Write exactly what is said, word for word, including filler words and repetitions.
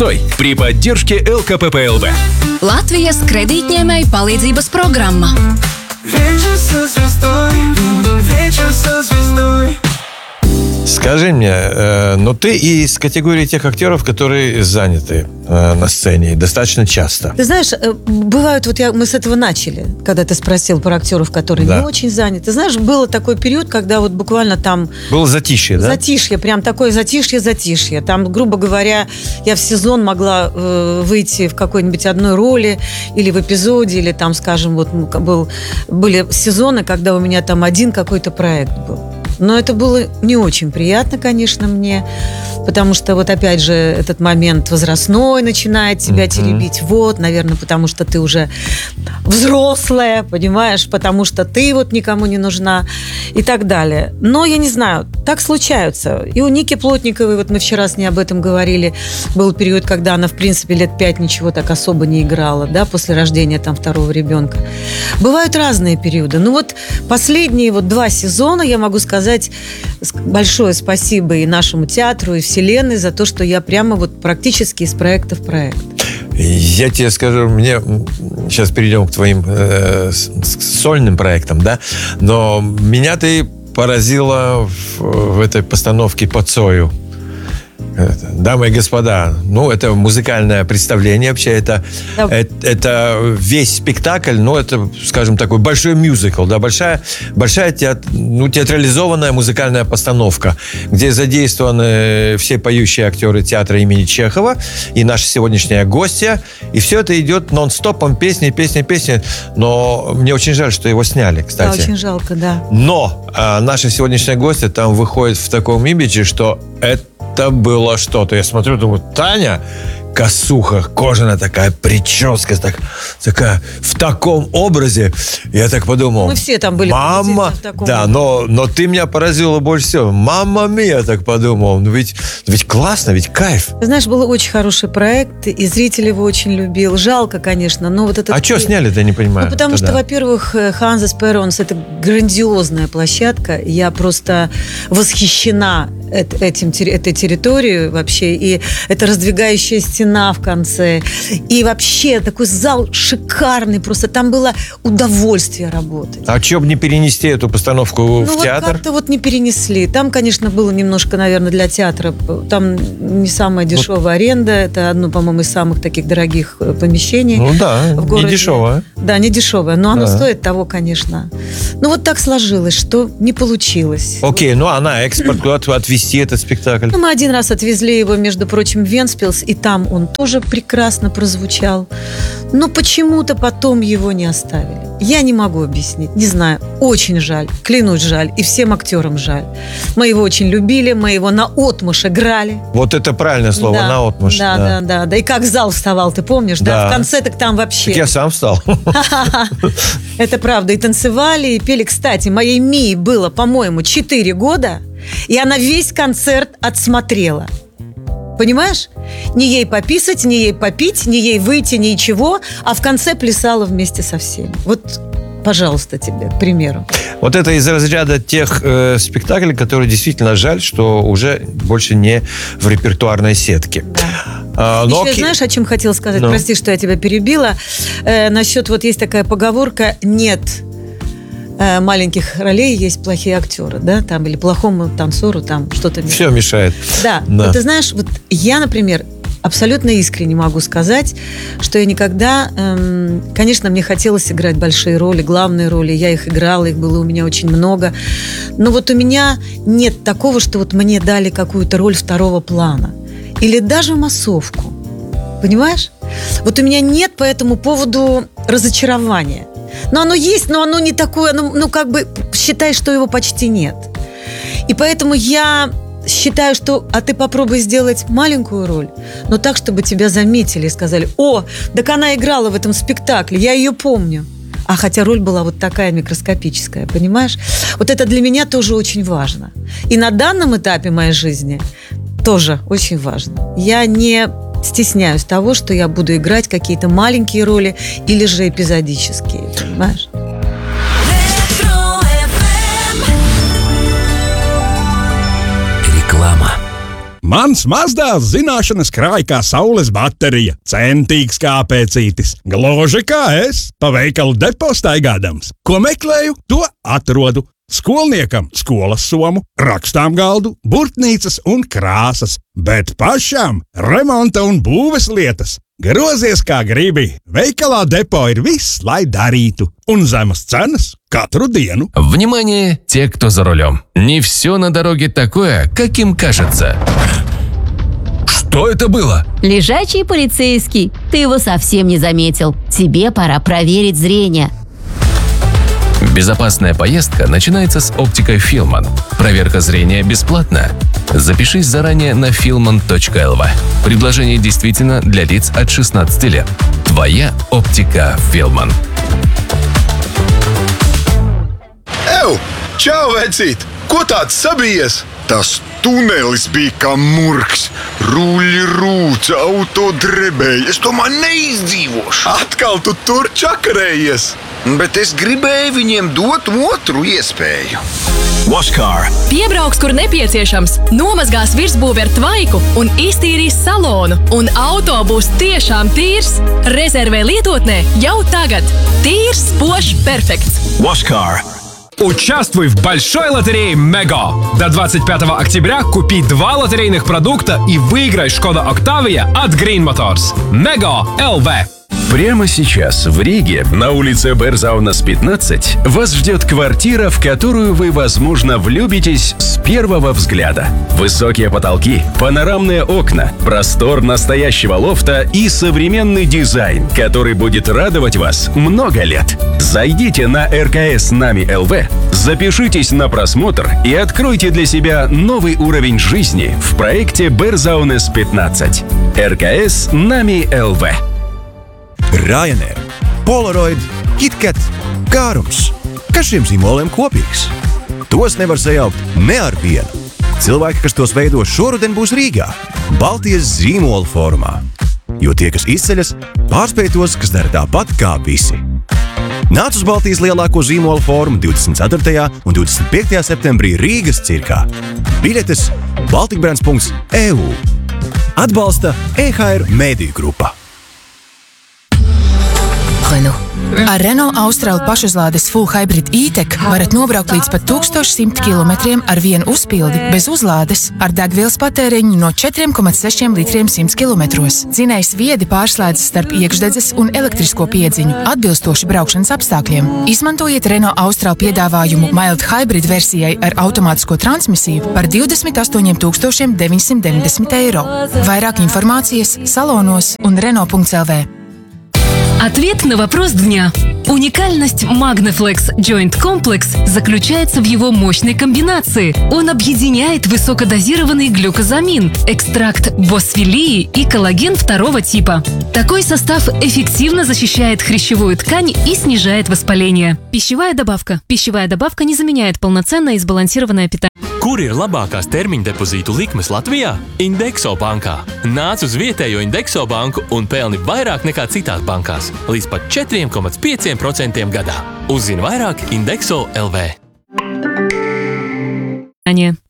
Звездой при поддержке эл ка пэ пэ эл вэ. Latvijas kredītņēmēju palīdzības programma. Вечер со звездой, вечер со звездой. Скажи мне, э, ну ты из категории тех актеров, которые заняты э, на сцене достаточно часто. Ты знаешь, э, бывают, вот я, мы с этого начали, когда ты спросил про актеров, которые Да. не очень заняты. Ты знаешь, был такой период, когда вот буквально там... Было затишье, да? Затишье, прям такое затишье-затишье. Там, грубо говоря, я в сезон могла э, выйти в какой-нибудь одной роли или в эпизоде, или там, скажем, вот был, были сезоны, когда у меня там один какой-то проект был. Но это было не очень приятно, конечно, мне, потому что вот опять же этот момент возрастной начинает тебя Mm-hmm. теребить. Вот, наверное, потому что ты уже взрослая, понимаешь, потому что ты вот никому не нужна и так далее. Но я не знаю, так случаются. И у Ники Плотниковой, вот мы вчера с ней об этом говорили, был период, когда она, в принципе, лет пять ничего так особо не играла, да, после рождения там второго ребенка. Бывают разные периоды. Ну вот последние вот два сезона, я могу сказать, большое спасибо и нашему театру, и вселенной за то, что я прямо вот практически из проекта в проект. Я тебе скажу, мне сейчас перейдем к твоим э, с- с- сольным проектам, да, но меня ты поразила в, в этой постановке по Цою. Это, дамы и господа, ну, это музыкальное представление вообще, это, Да. это, это весь спектакль, ну, это, скажем, такой большой мюзикл, да, большая, большая теат, ну, театрализованная музыкальная постановка, где задействованы все поющие актеры театра имени Чехова и наша сегодняшняя гостья, и все это идет нон-стопом, песни, песни, песни, но мне очень жаль, что его сняли, Да, кстати. очень жалко, да. Но а, наша сегодняшняя гостья там выходит в таком имидже, что это было что-то. Я смотрю, думаю, Таня, косуха, кожаная такая, прическа так, такая, в таком образе. Я так подумал. Мы все там были Мама, в таком да, образе. но, но ты меня поразила больше всего. Мамма мия, я так подумал. Ну ведь, ведь классно, ведь кайф. Ты знаешь, был очень хороший проект, и зритель его очень любил. Жалко, конечно, но вот это... А что сняли-то, я не понимаю. Ну, потому тогда? что, во-первых, Ханзас Перонс – это грандиозная площадка. Я просто восхищена эт- этим, терри- этой территорией вообще. И это раздвигающая стена в конце. И вообще такой зал шикарный. Просто там было удовольствие работать. А что бы не перенести эту постановку Ну, в вот театр? как-то вот не перенесли. Там, конечно, было немножко, наверное, для театра. Там не самая дешевая аренда. Это одно, по-моему, из самых таких дорогих э, помещений. Ну да, в не городе. дешево. Да, не дешевое, но оно Да. стоит того, конечно. Ну, вот так сложилось, что не получилось. Окей, ну а на экспорт куда-то отвезти этот спектакль? Ну, мы один раз отвезли его, между прочим, в Вентспилс, и там он тоже прекрасно прозвучал. Но почему-то потом его не оставили. Я не могу объяснить, не знаю. Очень жаль, клянусь, жаль. И всем актерам жаль. Мы его очень любили, мы его наотмашь играли. Вот это правильное слово, Да, наотмашь. Да, да, да, да. И как зал вставал, ты помнишь, да? Да. В конце так там вообще. Так я сам встал. Это правда. И танцевали, и пели. Кстати, моей Мии было, по-моему, четыре года, и она весь концерт отсмотрела. Понимаешь? Не ей пописать, не ей попить, не ей выйти, ничего, а в конце плясала вместе со всеми. Вот, пожалуйста, тебе, к примеру. Вот это из разряда тех э, спектаклей, которые действительно жаль, что уже больше не в репертуарной сетке. А, но Еще, окей. знаешь, о чем хотела сказать? Ну. Прости, что я тебя перебила. Э, насчет, вот есть такая поговорка: нет э, маленьких ролей, есть плохие актеры, да, там, или плохому танцору, там, что-то... Все мешает. Да. Да. Вот ты знаешь, вот я, например, абсолютно искренне могу сказать, что я никогда... эм, конечно, мне хотелось играть большие роли, главные роли. Я их играла, их было у меня очень много. Но вот у меня нет такого, что вот мне дали какую-то роль второго плана. Или даже массовку. Понимаешь? Вот у меня нет по этому поводу разочарования. Но оно есть, но оно не такое, ну, ну как бы считай, что его почти нет. И поэтому я считаю, что а ты попробуй сделать маленькую роль, но так, чтобы тебя заметили и сказали: о, так она играла в этом спектакле, я ее помню. А хотя роль была вот такая микроскопическая, понимаешь? Вот это для меня тоже очень важно. И на данном этапе моей жизни тоже очень важно. Я не стесняюсь того, что я буду играть какие-то маленькие роли или же эпизодические, понимаешь? Реклама. Mans mazdēls zināšanas krāj kā saules baterija, centīgs kā pēcītis. Gluži kā es, pa veikalu depo staigādams. Ko meklēju, to atrodu. Skolniekam skolas somu, rakstām galdu, burtnīcas un krāsas, bet pašām remonta un būves lietas. Grozies kā gribi, veikalā depo ir viss, lai darītu, un zemas cenas katru диenu. Внимание, те, кто за рулем. Не все на дороге такое, каким кажется. Что это было? Лежачий полицейский. Ты его совсем не заметил. Тебе пора проверить зрение. Безопасная поездка начинается с оптикой Филман. Проверка зрения бесплатна. Запишись заранее на филман точка эл ви. Предложение действительно для лиц от шестнадцати лет. Твоя оптика Филман. Ew! Čau, vecīt! Ko tāds sabijies? Tas tunelis bija kā murgs. Ruļi rūca, auto drebēja. Es tomēr neizdzīvošu. Atkal tu tur čakarējies. Bet es gribēju viņiem dot otru iespēju. Washcar. Piebrauks, kur nepieciešams, nomazgās virsbūvi ar tvaiku un iztīrīs salonu, un auto būs tiešām tīrs. Rezervē lietotnē jau tagad. Tīrs, spožs, perfekts. Washcar. Участвуй в большой лотерее Мега. До двадцать пятого октября купи два лотерейных продукта и выиграй Шкода Октавия от Green Motors. Мега эл ви. Прямо сейчас в Риге, на улице Берзаунас пятнадцать, вас ждет квартира, в которую вы, возможно, влюбитесь с первого взгляда. Высокие потолки, панорамные окна, простор настоящего лофта и современный дизайн, который будет радовать вас много лет. Зайдите на эр ка эс Нами эл ви, запишитесь на просмотр и откройте для себя новый уровень жизни в проекте Берзаунас пятнадцать. эр ка эс Нами эл ви. Ryanair, Polaroid, KitKat, Kārums. Kas šiem zīmoliem kopīgs? Tos nevar sajaukt ne ar vienu. Cilvēki, kas tos veido šoruden, būs Rīgā, Baltijas zīmola formā. Jo tie, kas izceļas, pārspēj tos, kas dara tāpat kā visi. Nāc uz Baltijas lielāko zīmola formu divdesmit ceturtajā un divdesmit piektajā septembrī Rīgas cirkā. Biļetes baltikbrands punkts e u. Atbalsta e há er Mēdiju grupa. Renault. Ar Renault Austral pašuzlādes Full Hybrid E-Tech varat nobraukt līdz pat tūkstoš simt kilometriem ar vienu uzpildi bez uzlādes ar degvielas patēriņu no četriem komats sešiem litriem simts kilometros. Dzinējs viedi pārslēdzas starp iekšdedzes un elektrisko piedziņu, atbilstoši braukšanas apstākļiem. Izmantojiet Renault Austral piedāvājumu Mild Hybrid versijai ar automātisko transmisiju par divdesmit astoņiem tūkstošiem deviņsimt deviņdesmit eiro. Vairāk informācijas salonos un renault punkts эл ви. Ответ на вопрос дня. Уникальность Magnaflex Joint Complex заключается в его мощной комбинации. Он объединяет высокодозированный глюкозамин, экстракт босфилии и коллаген второго типа. Такой состав эффективно защищает хрящевую ткань и снижает воспаление. Пищевая добавка. Пищевая добавка не заменяет полноценное и сбалансированное питание. Kur ir labākās termiņa depozītu likmes Latvijā? Indekso bankā. Nāc uz vietējo Indekso banku un pelni vairāk nekā citās bankās. Līdz pat četri komats pieci procenti gadā. Uzzini vairāk Indekso эл ви.